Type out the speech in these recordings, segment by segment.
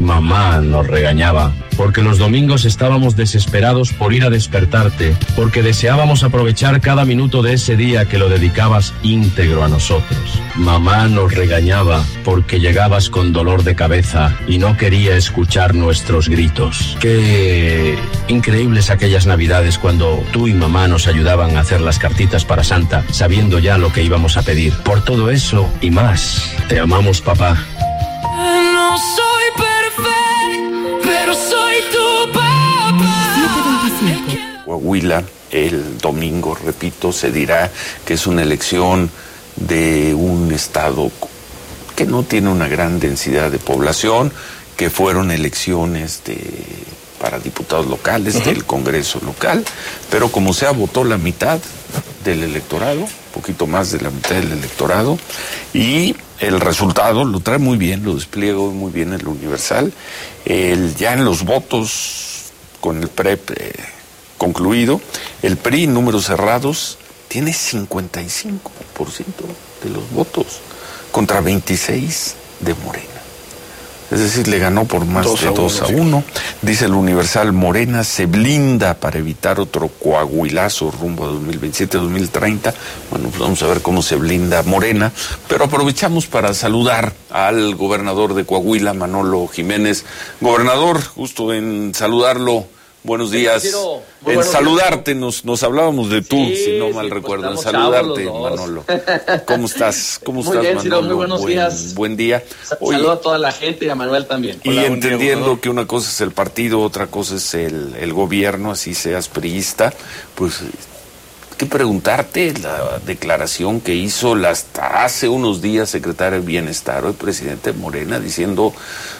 Mamá nos regañaba, porque los domingos estábamos desesperados por ir a despertarte, porque deseábamos aprovechar cada minuto de ese día que lo dedicabas íntegro a nosotros. Mamá nos regañaba porque llegabas con dolor de cabeza y no quería escuchar nuestros gritos. Qué increíbles aquellas navidades cuando tú y mamá nos ayudaban a hacer las cartitas para Santa, sabiendo ya lo que íbamos a pedir. Por todo eso y más, te amamos, papá. No soy perfecto, pero soy tu papá. 7:25. Coahuila, el domingo, repito, se dirá que es una elección de un estado que no tiene una gran densidad de población, que fueron elecciones para diputados locales del Congreso local, pero como sea, votó la mitad del electorado, poquito más de la mitad del electorado, y el resultado lo trae muy bien, lo despliega muy bien el Universal. Ya en los votos, con el PREP concluido, el PRI, números cerrados, tiene 55% de los votos, contra 26% de Morena. Es decir, le ganó por más de 2-1. Dice el Universal, Morena se blinda para evitar otro coahuilazo rumbo a 2027-2030. Bueno, pues vamos a ver cómo se blinda Morena. Pero aprovechamos para saludar al gobernador de Coahuila, Manolo Jiménez. Gobernador, gusto en saludarlo. Buenos días. En saludarte, nos hablábamos de tú, si no mal recuerdo. En saludarte, Manolo. ¿Cómo estás? ¿Cómo estás, bien, Manolo? Ciro, muy buenos días. Buen día. Saludo a toda la gente y a Manuel también. Y entendiendo que una cosa es el partido, otra cosa es el gobierno, así seas priista, pues que preguntarte la declaración que hizo hasta hace unos días secretario de Bienestar, el presidente Morena, diciendo: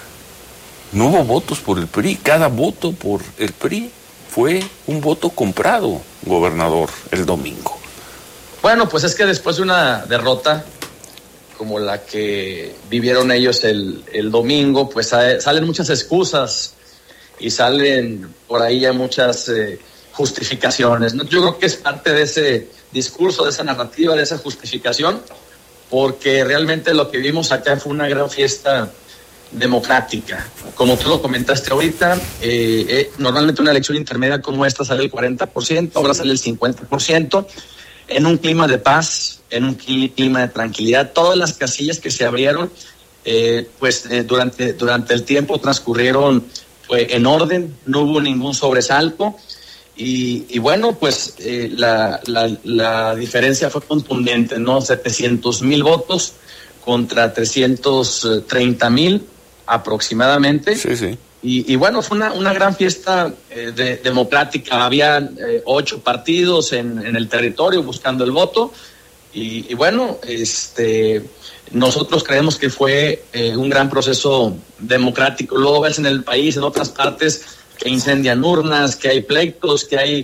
no hubo votos por el PRI, cada voto por el PRI fue un voto comprado, gobernador, el domingo. Bueno, pues es que después de una derrota como la que vivieron ellos el domingo, pues salen muchas excusas y salen por ahí ya muchas justificaciones, ¿no? Yo creo que es parte de ese discurso, de esa narrativa, de esa justificación, porque realmente lo que vimos acá fue una gran fiesta democrática. Como tú lo comentaste ahorita, normalmente una elección intermedia como esta sale el 40%, ahora sale el 50%, en un clima de paz, en un clima de tranquilidad. Todas las casillas que se abrieron, durante el tiempo transcurrieron en orden, no hubo ningún sobresalto, y bueno, pues la diferencia fue contundente, ¿no? 700,000 votos contra 330,000 aproximadamente. Sí. Y bueno, fue una gran fiesta democrática. Había 8 partidos en el territorio buscando el voto. Y bueno, nosotros creemos que fue un gran proceso democrático. Luego ves en el país, en otras partes, que incendian urnas, que hay pleitos, que hay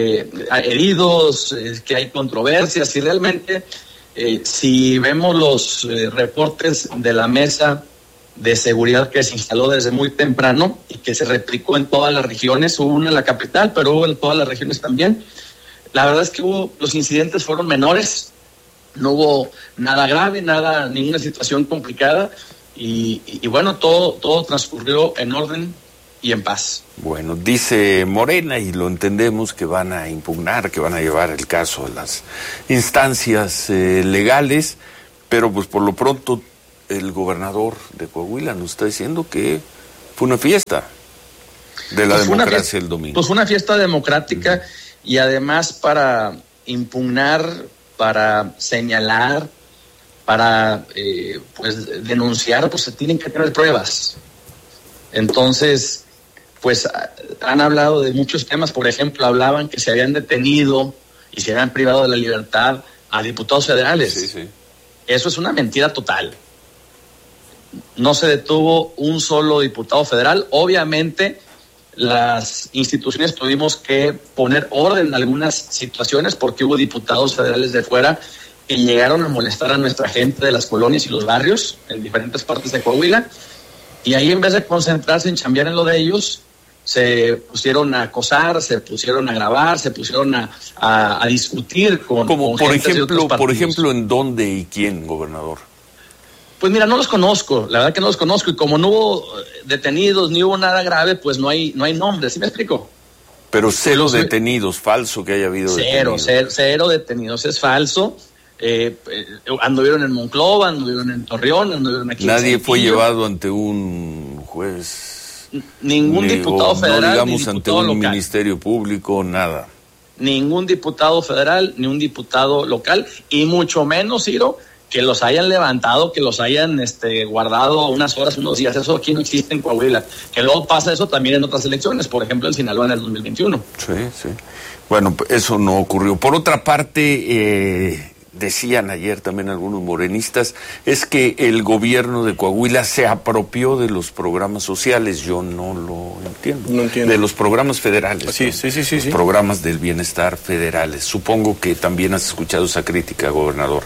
heridos, que hay controversias. Y realmente, si vemos los reportes de la mesa de seguridad que se instaló desde muy temprano y que se replicó en todas las regiones, hubo una en la capital, pero hubo en todas las regiones también, la verdad es que los incidentes fueron menores, no hubo nada grave, ninguna situación complicada, y bueno, todo transcurrió en orden y en paz. Bueno, dice Morena, y lo entendemos, que van a impugnar, que van a llevar el caso a las instancias legales, pero pues por lo pronto el gobernador de Coahuila nos está diciendo que fue una fiesta de la democracia el domingo. Pues fue una fiesta democrática, y además para impugnar, para señalar, para denunciar, pues se tienen que tener pruebas. Entonces, pues han hablado de muchos temas. Por ejemplo, hablaban que se habían detenido y se habían privado de la libertad a diputados federales. Sí. Eso es una mentira total. No se detuvo un solo diputado federal. Obviamente, las instituciones tuvimos que poner orden en algunas situaciones porque hubo diputados federales de fuera que llegaron a molestar a nuestra gente de las colonias y los barrios en diferentes partes de Coahuila, y ahí, en vez de concentrarse en chambear en lo de ellos, se pusieron a acosar, se pusieron a grabar, se pusieron a discutir con por gente de otros partidos. ejemplo, ¿en dónde y quién, gobernador? Pues mira, no los conozco, la verdad que no los conozco, y como no hubo detenidos ni hubo nada grave, pues no hay nombres, ¿sí me explico? Pero cero detenidos, falso que haya habido detenidos. Cero detenidos, es falso. Anduvieron en Monclova, anduvieron en Torreón, anduvieron aquí. Nadie fue llevado ante un juez. Ningún diputado federal, no digamos ni diputado ante un local. ministerio público, nada. Ningún diputado federal, ni un diputado local, y mucho menos, Ciro, que los hayan levantado, que los hayan guardado unas horas, unos días. Eso aquí no existe en Coahuila. Que luego pasa eso también en otras elecciones, por ejemplo en Sinaloa en el 2021. Sí. Bueno, eso no ocurrió. Por otra parte, decían ayer también algunos morenistas, es que el gobierno de Coahuila se apropió de los programas sociales. Yo no lo entiendo. No entiendo. De los programas federales. Sí. Los programas del bienestar federales. Supongo que también has escuchado esa crítica, gobernador.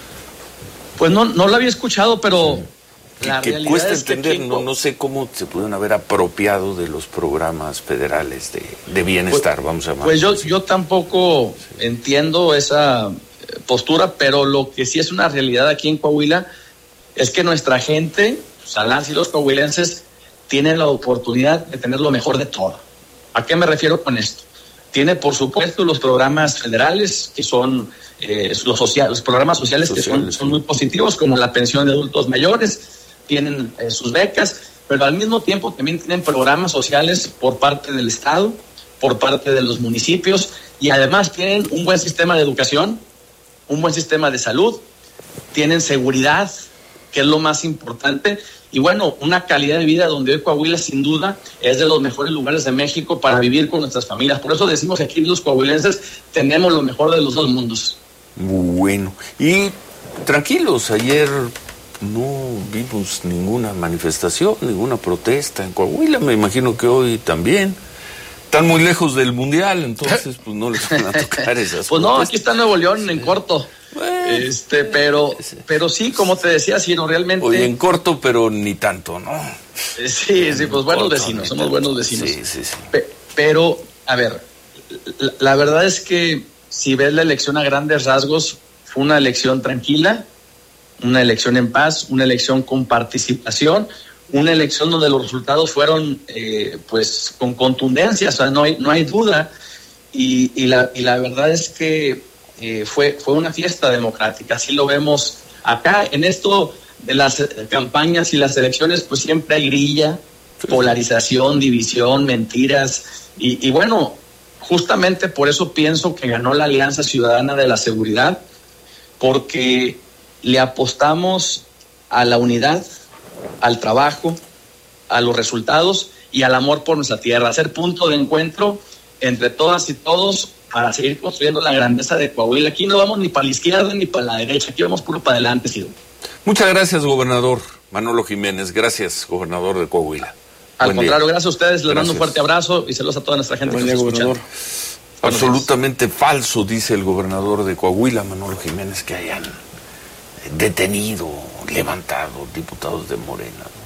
Pues no lo había escuchado, pero la que realidad cuesta es que entender, aquí, no sé cómo se pudieron haber apropiado de los programas federales de bienestar, vamos a llamar. Pues yo tampoco entiendo esa postura, pero lo que sí es una realidad aquí en Coahuila es que nuestra gente, o sea, las y los coahuilenses, tienen la oportunidad de tener lo mejor de todo. ¿A qué me refiero con esto? Tiene, por supuesto, los programas federales, que son los programas sociales que son muy positivos, como la pensión de adultos mayores, tienen sus becas, pero al mismo tiempo también tienen programas sociales por parte del Estado, por parte de los municipios, y además tienen un buen sistema de educación, un buen sistema de salud, tienen seguridad, que es lo más importante, y bueno, una calidad de vida donde hoy Coahuila sin duda es de los mejores lugares de México para vivir con nuestras familias. Por eso decimos que aquí los coahuilenses tenemos lo mejor de los dos mundos. Bueno, y tranquilos, ayer no vimos ninguna manifestación, ninguna protesta en Coahuila, me imagino que hoy también. Están muy lejos del Mundial, entonces pues no les van a tocar esas Pues no, aquí está Nuevo León en corto. Bueno, pero sí, como te decía, Ciro, realmente... Oye, en corto, pero ni tanto, ¿no? Sí, pues buenos vecinos, somos buenos vecinos. Sí. Pero, a ver, la verdad es que si ves la elección a grandes rasgos, fue una elección tranquila, una elección en paz, una elección con participación, una elección donde los resultados fueron pues con contundencia, o sea, no hay duda, y la verdad es que fue una fiesta democrática. Así lo vemos acá. En esto de las campañas y las elecciones, pues siempre hay grilla, polarización, división, mentiras, y bueno, justamente por eso pienso que ganó la Alianza Ciudadana de la Seguridad, porque le apostamos a la unidad, al trabajo, a los resultados y al amor por nuestra tierra, ser punto de encuentro entre todas y todos para seguir construyendo la grandeza de Coahuila. Aquí no vamos ni para la izquierda ni para la derecha, aquí vamos puro para adelante, Ciro. Muchas gracias, gobernador Manolo Jiménez. Gracias, gobernador de Coahuila. Al contrario, gracias a ustedes, les mando un fuerte abrazo y saludos a toda nuestra gente que nos escucha. Absolutamente falso, dice el gobernador de Coahuila, Manolo Jiménez, que hayan detenido, levantado diputados de Morena, ¿no?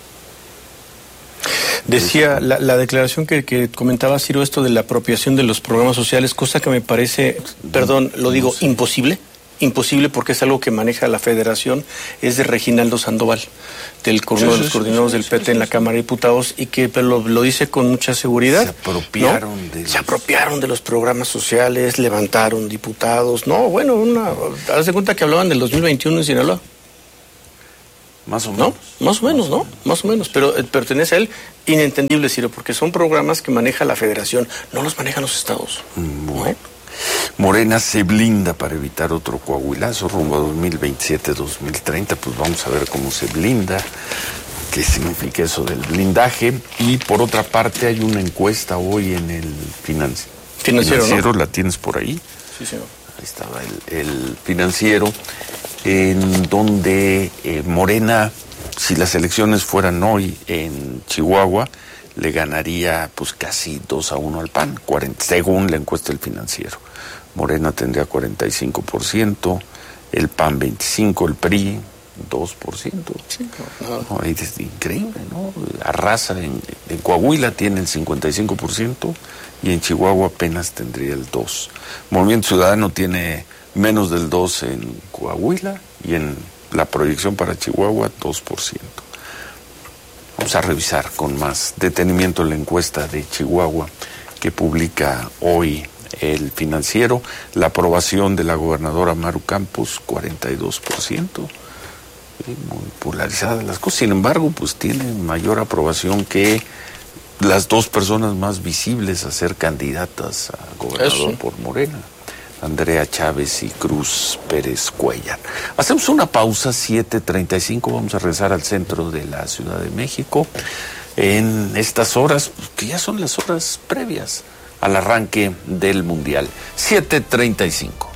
Decía la declaración que comentaba Ciro, esto de la apropiación de los programas sociales, cosa que me parece, perdón, lo digo, imposible porque es algo que maneja la federación, es de Reginaldo Sandoval, del de los coordinadores del PT en la Cámara de Diputados, y que pero lo dice con mucha seguridad. Se apropiaron de los programas sociales, levantaron diputados, haz de cuenta que hablaban del 2021 en Sinaloa. Más o menos. Más o menos, pero pertenece a él. Inentendible, Ciro, porque son programas que maneja la federación, no los manejan los estados. Bueno. Morena se blinda para evitar otro coahuilazo rumbo a 2027-2030, pues vamos a ver cómo se blinda, qué significa eso del blindaje. Y por otra parte hay una encuesta hoy en el financiero, ¿no? ¿La tienes por ahí? Sí, señor. Ahí estaba el financiero, en donde Morena, si las elecciones fueran hoy en Chihuahua, le ganaría pues casi 2-1 al PAN, según la encuesta del financiero. Morena tendría 45%, el PAN 25%, el PRI 2%. Sí, no, es increíble, ¿no? Arrasa en Coahuila tiene el 55% y en Chihuahua apenas tendría el 2%. Movimiento Ciudadano tiene menos del 2% en Coahuila y en La proyección para Chihuahua, 2%. Vamos a revisar con más detenimiento la encuesta de Chihuahua que publica hoy El Financiero. La aprobación de la gobernadora Maru Campos, 42%. Muy polarizadas las cosas. Sin embargo, pues tiene mayor aprobación que las dos personas más visibles a ser candidatas a gobernador por Morena, Andrea Chávez y Cruz Pérez Cuellar. Hacemos una pausa, 7:35, vamos a regresar al centro de la Ciudad de México en estas horas, que ya son las horas previas al arranque del Mundial. 7:35.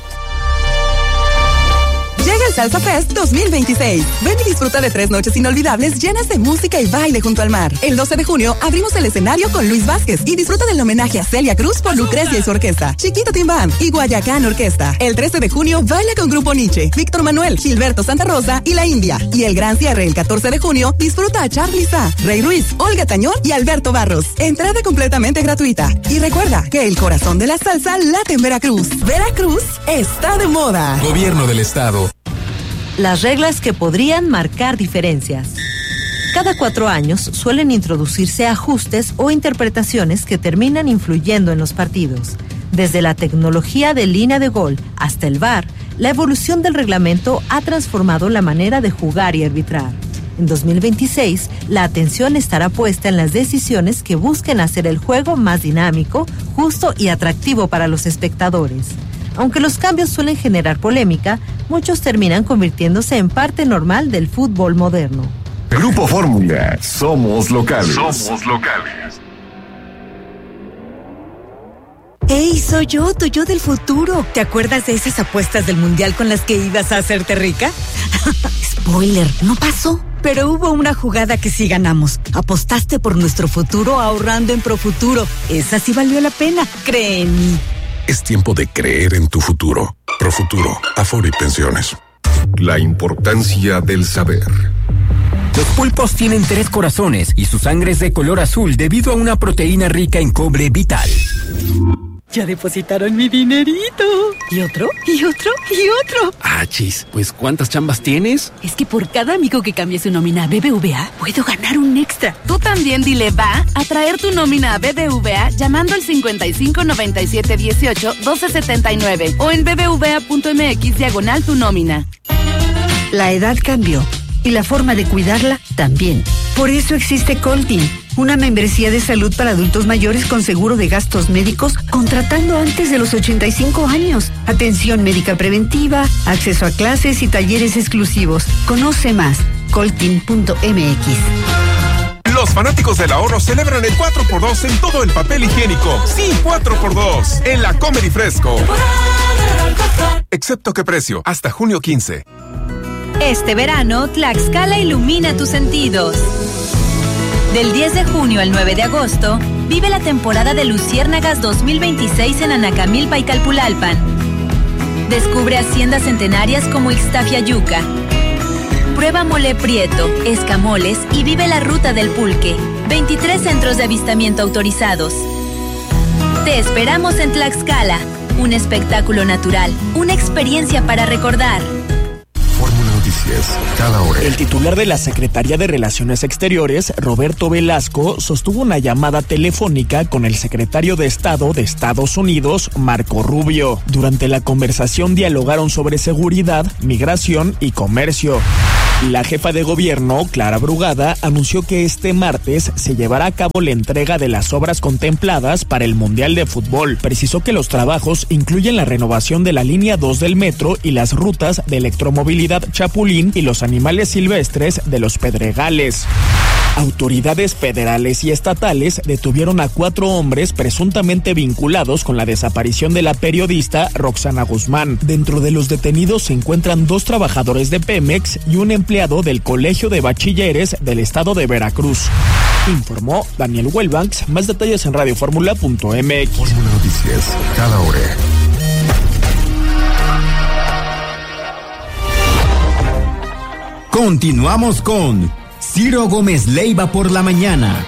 Llega el Salsa Fest 2026. Ven y disfruta de 3 noches inolvidables llenas de música y baile junto al mar. El 12 de junio abrimos el escenario con Luis Vázquez y disfruta del homenaje a Celia Cruz por Lucrecia y su orquesta, Chiquito Team Band y Guayacán Orquesta. El 13 de junio baila con Grupo Nietzsche, Víctor Manuel, Gilberto Santa Rosa y La India. Y el gran cierre el 14 de junio disfruta a Charly Sa, Rey Ruiz, Olga Tañón y Alberto Barros. Entrada completamente gratuita. Y recuerda que el corazón de la salsa late en Veracruz. Veracruz está de moda. Gobierno del Estado. Las reglas que podrían marcar diferencias. Cada 4 años suelen introducirse ajustes o interpretaciones que terminan influyendo en los partidos. Desde la tecnología de línea de gol hasta el VAR, la evolución del reglamento ha transformado la manera de jugar y arbitrar. En 2026, la atención estará puesta en las decisiones que busquen hacer el juego más dinámico, justo y atractivo para los espectadores. Aunque los cambios suelen generar polémica, muchos terminan convirtiéndose en parte normal del fútbol moderno. Grupo Fórmula, somos locales. ¡Ey, soy yo, tu yo del futuro! ¿Te acuerdas de esas apuestas del Mundial con las que ibas a hacerte rica? Spoiler, no pasó. Pero hubo una jugada que sí ganamos. Apostaste por nuestro futuro ahorrando en Profuturo. Esa sí valió la pena, cree en mí. Es tiempo de creer en tu futuro. Profuturo, Afore y Pensiones. La importancia del saber. Los pulpos tienen 3 corazones y su sangre es de color azul debido a una proteína rica en cobre vital. Ya depositaron mi dinerito. ¿Y otro? ¿Y otro? ¿Y otro? Chis, pues ¿cuántas chambas tienes? Es que por cada amigo que cambie su nómina a BBVA, puedo ganar un extra. Tú también dile va a traer tu nómina a BBVA llamando al 55 97 18 12 79 o en bbva.mx/tu nómina. La edad cambió y la forma de cuidarla también. Por eso existe Coltin, una membresía de salud para adultos mayores con seguro de gastos médicos contratando antes de los 85 años. Atención médica preventiva, acceso a clases y talleres exclusivos. Conoce más, coltin.mx. Los fanáticos del ahorro celebran el 4x2 en todo el papel higiénico. Sí, 4x2 en la Comedy Fresco. Excepto qué precio, hasta junio 15. Este verano, Tlaxcala ilumina tus sentidos. Del 10 de junio al 9 de agosto, vive la temporada de Luciérnagas 2026 en Anacamilpa y Calpulalpan. Descubre haciendas centenarias como Ixtafiayuca. Prueba mole prieto, escamoles y vive la ruta del pulque. 23 centros de avistamiento autorizados. Te esperamos en Tlaxcala. Un espectáculo natural, una experiencia para recordar. Fórmula Noticias, cada hora. El titular de la Secretaría de Relaciones Exteriores, Roberto Velasco, sostuvo una llamada telefónica con el secretario de Estado de Estados Unidos, Marco Rubio. Durante la conversación dialogaron sobre seguridad, migración y comercio. La jefa de gobierno, Clara Brugada, anunció que este martes se llevará a cabo la entrega de las obras contempladas para el Mundial de Fútbol. Precisó que los trabajos incluyen la renovación de la línea 2 del metro y las rutas de electromovilidad Chapulín y los animales silvestres de los Pedregales. Autoridades federales y estatales detuvieron a 4 hombres presuntamente vinculados con la desaparición de la periodista Roxana Guzmán. Dentro de los detenidos se encuentran 2 trabajadores de Pemex y un empleado del Colegio de Bachilleres del estado de Veracruz. Informó Daniel Huelbanks. Más detalles en radioformula.mx. Fórmula Noticias, cada hora. Continuamos con Ciro Gómez Leiva por la mañana.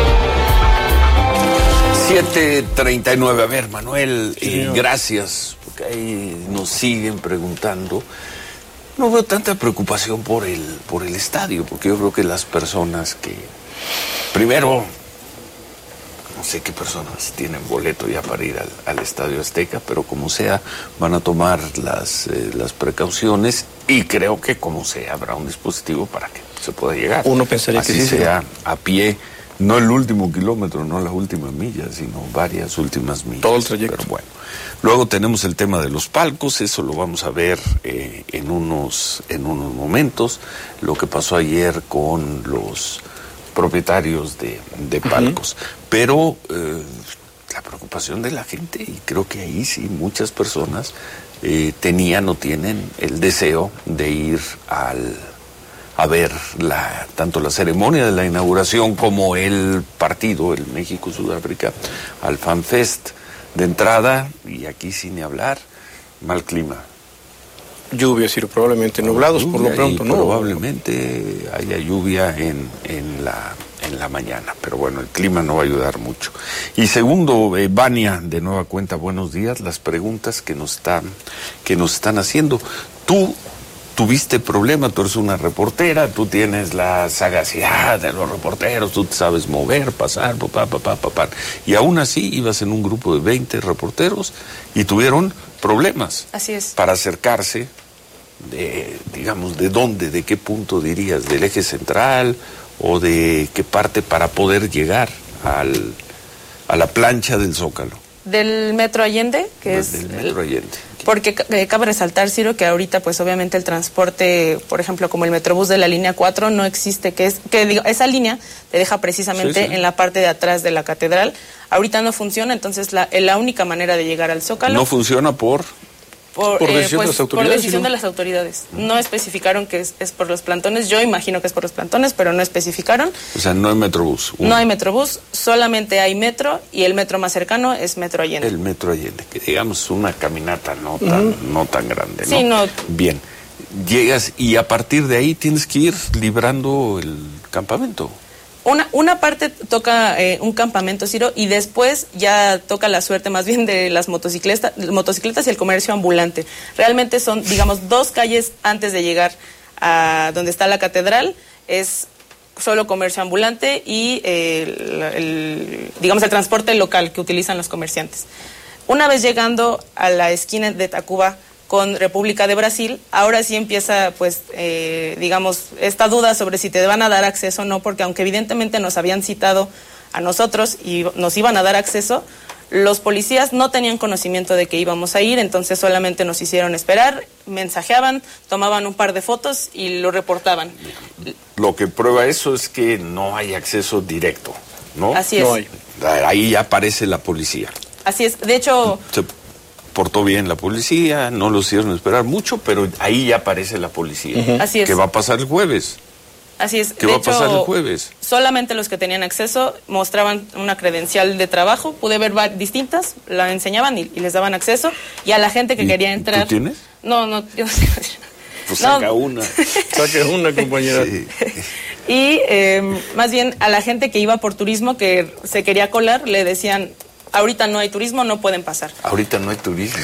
$7:39. A ver, Manuel, gracias porque ahí nos siguen preguntando. No veo tanta preocupación por el estadio, porque yo creo que las personas que, primero, no sé qué personas tienen boleto ya para ir al Estadio Azteca, pero como sea, van a tomar las precauciones y creo que como sea habrá un dispositivo para que se pueda llegar. Uno pensaría así que sí sea a pie, no el último kilómetro, no la última milla, sino varias últimas millas. Todo el trayecto. Pero bueno, luego tenemos el tema de los palcos, eso lo vamos a ver en unos momentos, lo que pasó ayer con los propietarios de palcos, pero la preocupación de la gente, y creo que ahí sí muchas personas tenían o tienen el deseo de ir a ver tanto la ceremonia de la inauguración como el partido, el México-Sudáfrica, al FanFest. De entrada, y aquí sin ni hablar, mal clima. Lluvia, Ciro, probablemente nublados por lo pronto, ¿no? Probablemente haya lluvia en la mañana, pero bueno, el clima no va a ayudar mucho. Y segundo, Vania, de nueva cuenta, buenos días, las preguntas que nos están haciendo. Tú tuviste problema, tú eres una reportera, tú tienes la sagacidad de los reporteros, tú te sabes mover, pasar, papá, y aún así ibas en un grupo de 20 reporteros y tuvieron problemas. Así es. Para acercarse, de qué punto dirías, del eje central o de qué parte para poder llegar a la plancha del Zócalo. Del Metro Allende, Del Metro Allende. Porque cabe resaltar, Ciro, que ahorita pues obviamente el transporte, por ejemplo, como el Metrobús de la línea 4 no existe, esa línea te deja precisamente en la parte de atrás de la catedral. Ahorita no funciona, entonces la única manera de llegar al Zócalo... No funciona por decisión de las autoridades. Por decisión de las autoridades. No especificaron que es por los plantones. Yo imagino que es por los plantones, pero no especificaron. O sea, no hay Metrobús. No hay Metrobús, solamente hay metro y el metro más cercano es Metro Allende. El Metro Allende, que digamos una caminata no tan grande, ¿no? Sí, no. Bien, llegas y a partir de ahí tienes que ir librando el campamento. Una parte toca un campamento, Ciro, y después ya toca la suerte más bien de las motocicletas y el comercio ambulante. Realmente son, digamos, 2 calles antes de llegar a donde está la catedral, es solo comercio ambulante y el transporte local que utilizan los comerciantes. Una vez llegando a la esquina de Tacuba con República de Brasil, ahora sí empieza, esta duda sobre si te van a dar acceso o no, porque aunque evidentemente nos habían citado a nosotros y nos iban a dar acceso, los policías no tenían conocimiento de que íbamos a ir, entonces solamente nos hicieron esperar, mensajeaban, tomaban un par de fotos y lo reportaban. Lo que prueba eso es que no hay acceso directo, ¿no? Así es. No hay. Ahí ya aparece la policía. Así es, de hecho... Se portó bien la policía, no lo hicieron esperar mucho, pero ahí ya aparece la policía. Así es. ¿Qué va a pasar el jueves? Así es. ¿Qué va a pasar el jueves? Solamente los que tenían acceso mostraban una credencial de trabajo, pude ver distintas, la enseñaban y les daban acceso, y a la gente que quería entrar... ¿Tú tienes? No, yo no sé. Pues saca una. Saca una, compañera. Sí. Y más bien a la gente que iba por turismo, que se quería colar, le decían... Ahorita no hay turismo, no pueden pasar. Ahorita no hay turismo.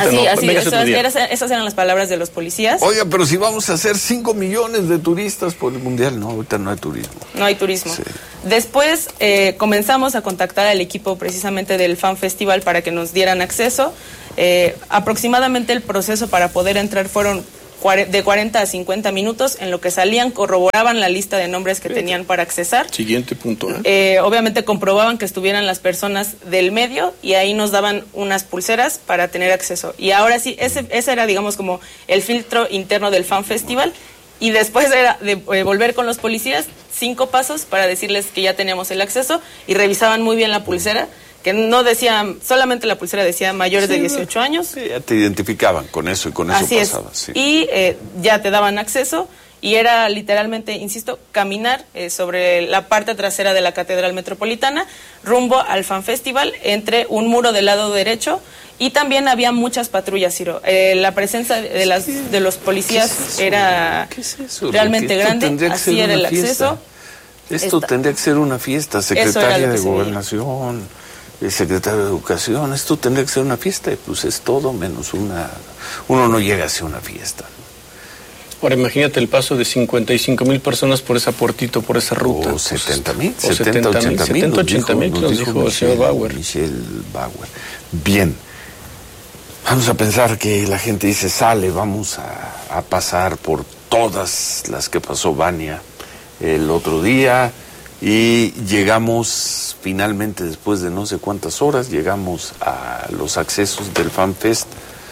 Esas eran las palabras de los policías. Oiga, pero si vamos a hacer 5 millones de turistas por el Mundial, no, ahorita no hay turismo. No hay turismo. Sí. Después comenzamos a contactar al equipo precisamente del Fan Festival para que nos dieran acceso. Aproximadamente el proceso para poder entrar fueron de 40 a 50 minutos, en lo que salían corroboraban la lista de nombres que tenían para accesar. Siguiente punto. Obviamente comprobaban que estuvieran las personas del medio y ahí nos daban unas pulseras para tener acceso. Y ahora sí, ese era, digamos, como el filtro interno del Fan Festival. Y después era de volver con los policías, 5 pasos para decirles que ya teníamos el acceso, y revisaban muy bien la pulsera, que no decía, solamente la pulsera decía mayores de 18 años. Sí, ya te identificaban con eso y con eso pasaba. Sí. Y ya te daban acceso y era literalmente, insisto, caminar sobre la parte trasera de la Catedral Metropolitana rumbo al Fan Festival entre un muro del lado derecho, y también había muchas patrullas, Ciro. La presencia de los policías era realmente grande, así era el acceso. Esto tendría que ser una fiesta, secretaria de Gobernación. el secretario de Educación, esto tendría que ser una fiesta, pues es todo menos una... Uno no llega a hacer una fiesta. Ahora imagínate el paso de 55,000 personas por esa puertito, por esa ruta. O 70,000, o 70,000, 80,000, nos dijo el señor Bauer. Michelle Bauer. Bien. Vamos a pensar que la gente dice, sale, vamos a pasar por todas las que pasó Vania el otro día, y llegamos finalmente, después de no sé cuántas horas, llegamos a los accesos del FanFest.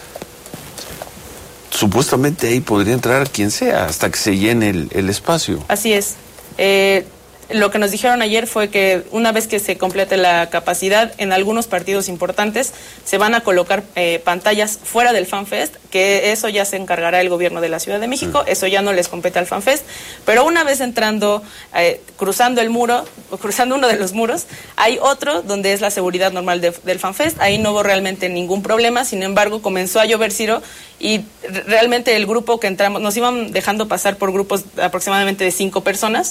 Supuestamente ahí podría entrar quien sea hasta que se llene el espacio. Así es. Lo que nos dijeron ayer fue que una vez que se complete la capacidad, en algunos partidos importantes se van a colocar pantallas fuera del FanFest, que eso ya se encargará el gobierno de la Ciudad de México, eso ya no les compete al FanFest, pero una vez entrando, cruzando el muro, cruzando uno de los muros, hay otro donde es la seguridad normal del FanFest, ahí no hubo realmente ningún problema, sin embargo comenzó a llover, Ciro, y realmente el grupo que entramos, nos iban dejando pasar por grupos aproximadamente de 5 personas.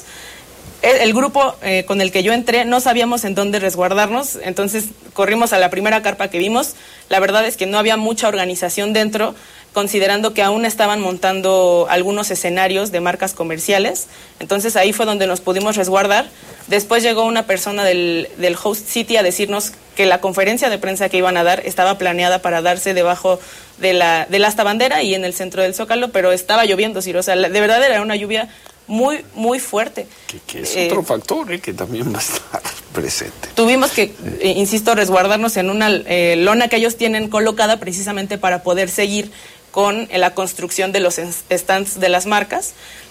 El grupo con el que yo entré no sabíamos en dónde resguardarnos, entonces corrimos a la primera carpa que vimos. La verdad es que no había mucha organización dentro, considerando que aún estaban montando algunos escenarios de marcas comerciales, entonces ahí fue donde nos pudimos resguardar. Después llegó una persona del Host City a decirnos que la conferencia de prensa que iban a dar estaba planeada para darse debajo del asta bandera y en el centro del Zócalo, pero estaba lloviendo, Ciro, o sea, de verdad era una lluvia muy, muy fuerte. Que es otro factor que también va a estar presente. Tuvimos que, insisto, resguardarnos en una lona que ellos tienen colocada precisamente para poder seguir con la construcción de los stands de las marcas.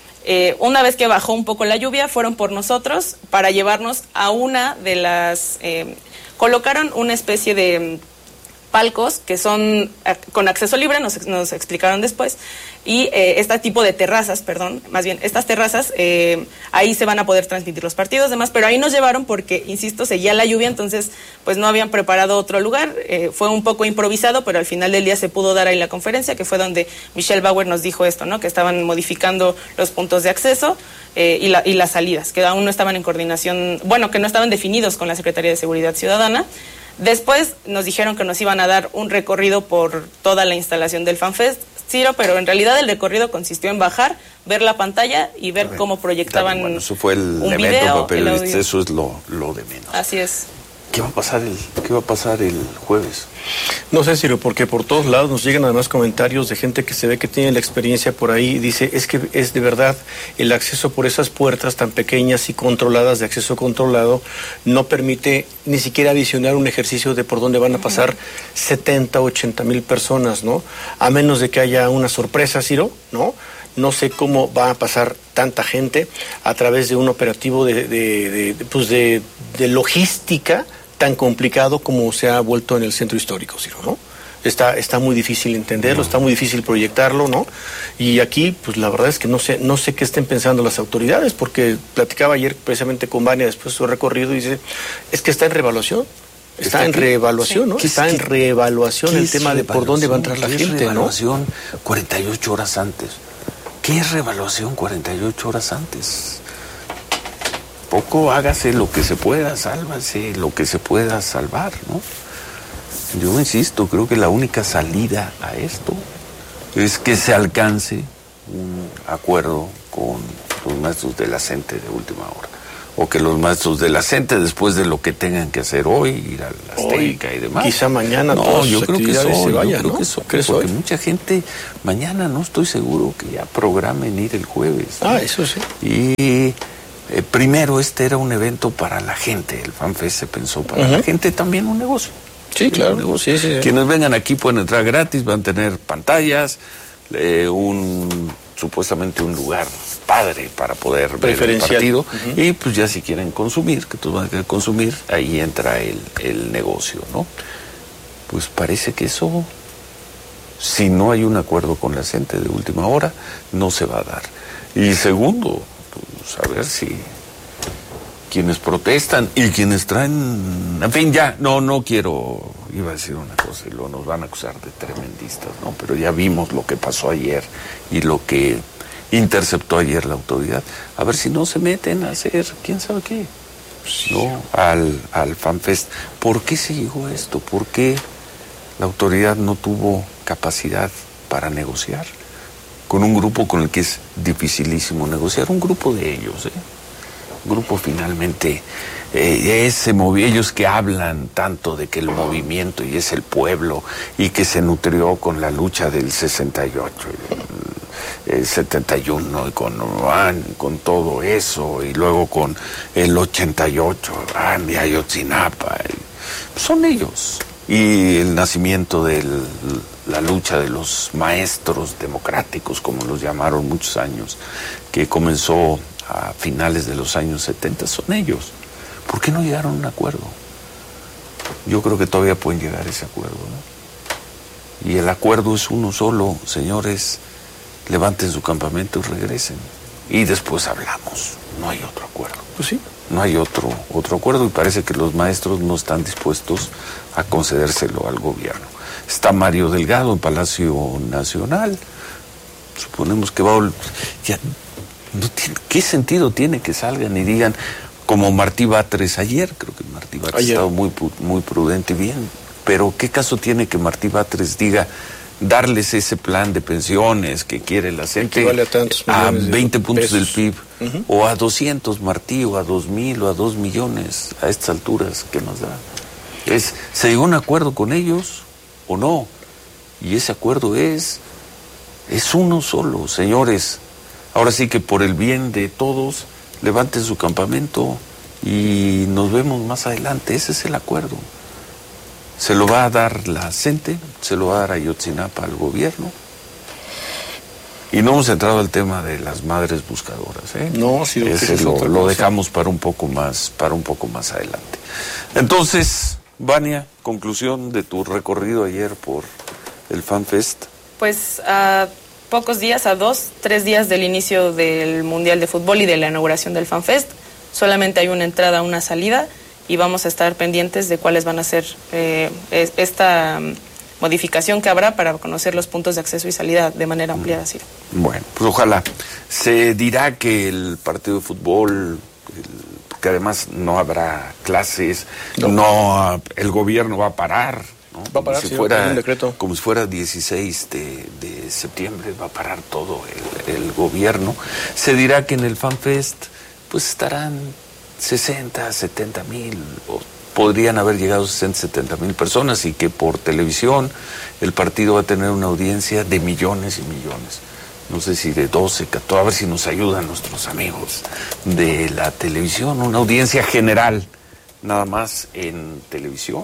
Una vez que bajó un poco la lluvia, fueron por nosotros para llevarnos a una de las... colocaron una especie de palcos que son con acceso libre, nos explicaron después, y este tipo de terrazas, estas terrazas, ahí se van a poder transmitir los partidos, demás, pero ahí nos llevaron porque, insisto, seguía la lluvia, entonces pues no habían preparado otro lugar, fue un poco improvisado, pero al final del día se pudo dar ahí la conferencia, que fue donde Michelle Bauer nos dijo esto, ¿no? Que estaban modificando los puntos de acceso y las salidas, que aún no estaban en coordinación, bueno, que no estaban definidos con la Secretaría de Seguridad Ciudadana. Después nos dijeron que nos iban a dar un recorrido por toda la instalación del FanFest, Ciro, pero en realidad el recorrido consistió en bajar, ver la pantalla y ver cómo proyectaban. Bueno, eso fue el evento, video, pero eso es lo de menos. Así es. ¿Qué va a pasar el jueves? No sé, Ciro, porque por todos lados nos llegan además comentarios de gente que se ve que tiene la experiencia por ahí y dice, es que es de verdad el acceso por esas puertas tan pequeñas y controladas, de acceso controlado, no permite ni siquiera visionar un ejercicio de por dónde van a pasar 70, 80,000 personas, ¿no? A menos de que haya una sorpresa, Ciro, ¿no? No sé cómo va a pasar tanta gente a través de un operativo de logística tan complicado como se ha vuelto en el centro histórico, Ciro, ¿no? Está muy difícil entenderlo, está muy difícil proyectarlo, ¿no? Y aquí, pues la verdad es que no sé qué estén pensando las autoridades, porque platicaba ayer precisamente con Vania después de su recorrido y dice, es que está en reevaluación. Está en reevaluación, ¿no? Está en reevaluación el tema de por dónde va a entrar la gente, ¿no? ¿Qué es reevaluación 48 horas antes? ¿Qué es reevaluación 48 horas antes? Poco hágase lo que se pueda, sálvase lo que se pueda salvar, ¿no? Yo insisto, creo que la única salida a esto es que se alcance un acuerdo con los maestros de la CENTE de última hora. O que los maestros de la CENTE, después de lo que tengan que hacer hoy, ir a la Azteca y demás. Quizá mañana todas yo creo que se vaya, ¿no? ¿Crees porque hoy? Mucha gente mañana no estoy seguro que ya programen ir el jueves, ¿no? Eso sí. Y primero era un evento para la gente, el FanFest se pensó para la gente, también un negocio. Sí, claro. Sí. Quienes vengan aquí pueden entrar gratis, van a tener pantallas, supuestamente un lugar padre para poder ver el partido, y pues ya si quieren consumir, que todos van a querer consumir, ahí entra el negocio, ¿no? Pues parece que eso, si no hay un acuerdo con la gente de última hora, no se va a dar. Y segundo, pues a ver si quienes protestan y quienes traen, en fin, ya, no quiero, iba a decir una cosa y luego nos van a acusar de tremendistas, ¿no? Pero ya vimos lo que pasó ayer y lo que interceptó ayer la autoridad. A ver si no se meten a hacer quién sabe qué. ¿no? Al FanFest. ¿Por qué se llegó a esto? ¿Por qué la autoridad no tuvo capacidad para negociar con un grupo con el que es dificilísimo negociar? Un grupo de ellos, un grupo finalmente, ellos que hablan tanto de que el movimiento y es el pueblo y que se nutrió con la lucha del 68, el 71 y con todo eso, y luego con el 88, de Ayotzinapa, son ellos. Y el nacimiento de la lucha de los maestros democráticos, como los llamaron muchos años, que comenzó a finales de los años 70, son ellos. ¿Por qué no llegaron a un acuerdo? Yo creo que todavía pueden llegar a ese acuerdo, ¿no? Y el acuerdo es uno solo, señores, levanten su campamento y regresen. Y después hablamos, no hay otro acuerdo. Pues sí. No hay otro acuerdo, y parece que los maestros no están dispuestos a concedérselo al gobierno. Está Mario Delgado en Palacio Nacional, suponemos que va a... Ya, no tiene, ¿qué sentido tiene que salgan y digan, como Martí Batres ayer? Creo que Martí Batres ha estado muy prudente y bien, pero ¿qué caso tiene que Martí Batres diga, darles ese plan de pensiones que quiere la gente a 20 puntos del PIB, o a 200, Martí, o a 2,000, o a 2 millones, a estas alturas, ¿qué nos da? ¿Se llegó a un acuerdo con ellos o no? Y ese acuerdo es uno solo, señores. Ahora sí que por el bien de todos, levanten su campamento y nos vemos más adelante. Ese es el acuerdo. Se lo va a dar la CENTE, se lo va a dar Ayotzinapa al gobierno. Y no hemos entrado al tema de las madres buscadoras, ¿eh? No, sí, lo dejamos para un poco más adelante. Entonces, Vania, conclusión de tu recorrido ayer por el FanFest. Pues a pocos días, a 2-3 días del inicio del Mundial de Fútbol y de la inauguración del FanFest, solamente hay una entrada, una salida, y vamos a estar pendientes de cuáles van a ser esta modificación que habrá para conocer los puntos de acceso y salida de manera ampliada, Ciro. Bueno, pues ojalá. Se dirá que el partido de fútbol, que además no habrá clases, el gobierno va a parar, ¿no? Va a parar, un decreto. Como si fuera 16 de septiembre, va a parar todo el gobierno. Se dirá que en el FanFest pues estarán 60, 70 mil, o podrían haber llegado 60, 70 mil personas, y que por televisión el partido va a tener una audiencia de millones y millones. No sé si de 12, 14, a ver si nos ayudan nuestros amigos de la televisión, una audiencia general, nada más en televisión,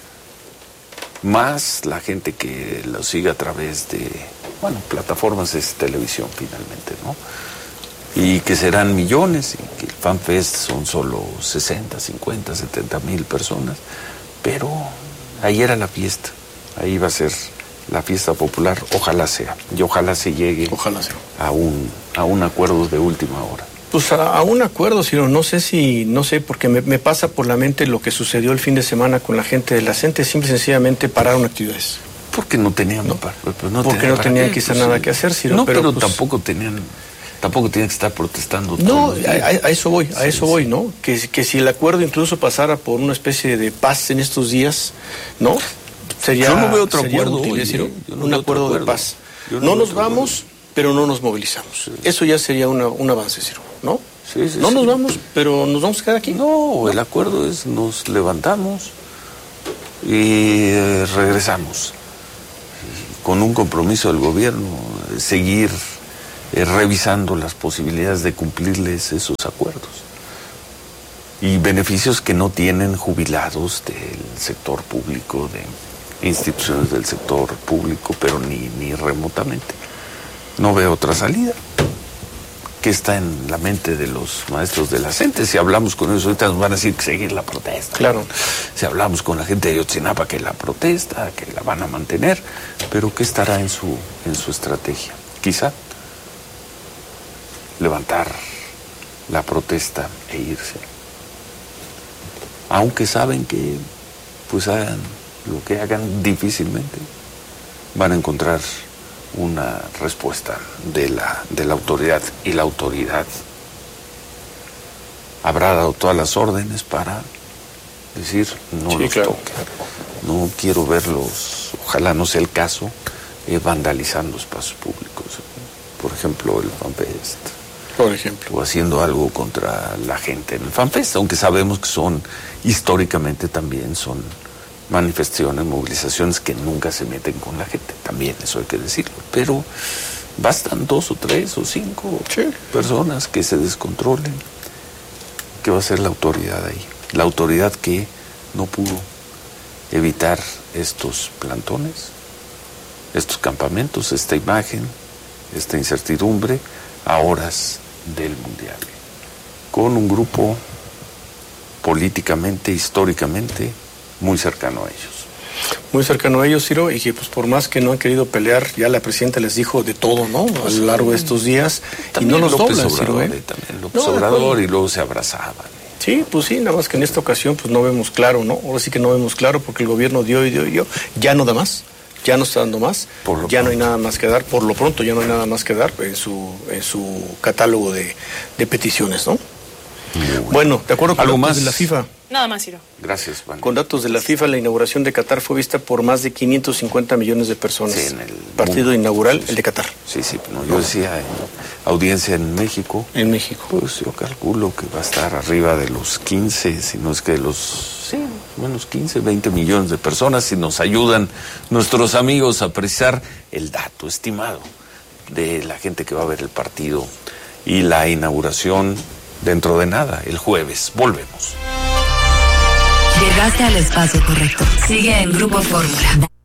más la gente que lo sigue a través de, plataformas, es televisión finalmente, ¿no? Y que serán millones, y que el FanFest son solo 60, 50, 70 mil personas, pero ahí era la fiesta, ahí va a ser la fiesta popular, ojalá sea, y ojalá se llegue a un acuerdo de última hora. Pues a un acuerdo, Ciro, no sé, porque me pasa por la mente lo que sucedió el fin de semana con la gente de la CENTE, simple y sencillamente pararon actividades. Porque no tenían, porque no tenían quizá nada que hacer, Ciro. No, pero tampoco tenían que estar protestando. No, a eso voy, ¿no? Que si el acuerdo incluso pasara por una especie de paz en estos días, ¿no? Yo no veo otro acuerdo, un acuerdo de paz. No nos vamos, pero no nos movilizamos. Sí. Eso ya sería un avance, Ciro, ¿no? Sí, no nos vamos, pero nos vamos a quedar aquí. No, el acuerdo es nos levantamos y regresamos. Con un compromiso del gobierno, seguir revisando las posibilidades de cumplirles esos acuerdos. Y beneficios que no tienen jubilados del sector público, de instituciones del sector público, pero ni remotamente. No veo otra salida. ¿Qué está en la mente de los maestros de la CENTE? Si hablamos con ellos ahorita nos van a decir que seguir la protesta. Claro. Si hablamos con la gente de Ayotzinapa, que la protesta, que la van a mantener, pero ¿qué estará en su estrategia? Quizá levantar la protesta e irse. Aunque saben que pues hagan lo que hagan, difícilmente van a encontrar una respuesta de la autoridad, y la autoridad habrá dado todas las órdenes para decir, no los toquen. No quiero verlos, ojalá no sea el caso, vandalizando espacios públicos. Por ejemplo, el FanFest. Por ejemplo. O haciendo algo contra la gente en el FanFest, aunque sabemos que son, históricamente también son manifestaciones, movilizaciones que nunca se meten con la gente. También eso hay que decirlo. Pero bastan 2 o 3 o 5 personas que se descontrolen. ¿Qué va a hacer la autoridad ahí? La autoridad que no pudo evitar estos plantones, estos campamentos, esta imagen, esta incertidumbre a horas del Mundial, con un grupo políticamente, históricamente, muy cercano a ellos. Muy cercano a ellos, Ciro, y que pues por más que no han querido pelear, ya la presidenta les dijo de todo, ¿no? A lo largo de estos días, también y no los López doblan, Obrador, Ciro, también López Obrador, y luego se abrazaban. Sí, pues sí, nada más que en esta ocasión pues no vemos claro, ¿no? Ahora sí que no vemos claro porque el gobierno dio, ya no da más, ya no está dando más, ya no hay nada más que dar, por lo pronto ya no hay nada más que dar en su catálogo de peticiones, ¿no? Bueno, de acuerdo con ¿Algo datos más de la FIFA. Nada más, Ciro. Gracias, Juan. Con datos de la FIFA, la inauguración de Qatar fue vista por más de 550 millones de personas. Sí, en el partido inaugural, el de Qatar. Sí, no, yo decía audiencia en México. En México. Pues yo calculo que va a estar arriba de los 15, si no es que de los, menos 15, 20 millones de personas, si nos ayudan nuestros amigos a precisar el dato estimado de la gente que va a ver el partido y la inauguración dentro de nada, el jueves. Volvemos. Llegaste al espacio correcto. Sigue en Grupo Fórmula.